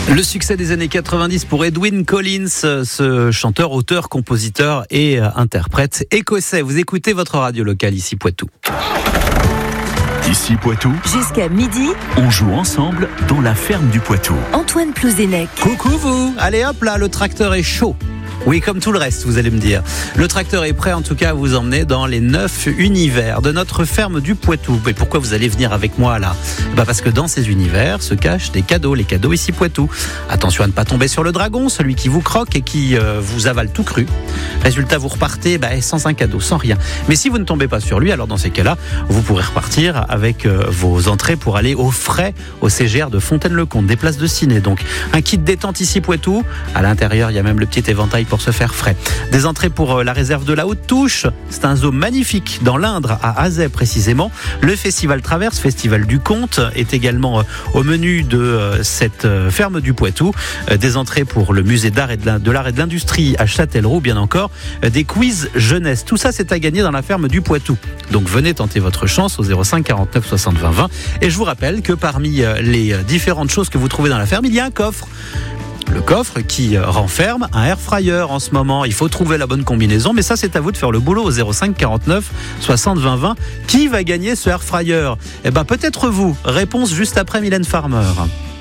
Le succès des années 90 pour Edwyn Collins, ce chanteur, auteur, compositeur et interprète écossais. Vous écoutez votre radio locale ici Poitou. Ici Poitou, jusqu'à midi, on joue ensemble dans la ferme du Poitou. Antoine Plouzenec. Coucou vous, allez hop là, le tracteur est chaud. Oui, comme tout le reste, vous allez me dire. Le tracteur est prêt en tout cas à vous emmener dans les 9 univers de notre ferme du Poitou. Et pourquoi vous allez venir avec moi là ? Parce que dans ces univers se cachent des cadeaux, les cadeaux ici Poitou. Attention à ne pas tomber sur le dragon, celui qui vous croque et qui vous avale tout cru. Résultat, vous repartez sans un cadeau, sans rien. Mais si vous ne tombez pas sur lui, alors dans ces cas-là, vous pourrez repartir avec vos entrées pour aller au frais au CGR de Fontaine-le-Comte, des places de ciné. Donc un kit détente ici Poitou. À l'intérieur, il y a même le petit éventail pour se faire frais. Des entrées pour la réserve de la Haute-Touche. C'est un zoo magnifique dans l'Indre, à Azay précisément. Le festival Traverse, festival du Comte, est également au menu de cette ferme du Poitou. Des entrées pour le musée d'art et de l'art et de l'industrie à Châtellerault, bien encore. Des quiz jeunesse. Tout ça, c'est à gagner dans la ferme du Poitou. Donc venez tenter votre chance au 05 49 60 20 20. Et je vous rappelle que parmi les différentes choses que vous trouvez dans la ferme, il y a un coffre. Le coffre qui renferme un air fryer en ce moment. Il faut trouver la bonne combinaison, mais ça c'est à vous de faire le boulot au 05 49 60 20 20. Qui va gagner ce air fryer ? Peut-être vous. Réponse juste après Mylène Farmer.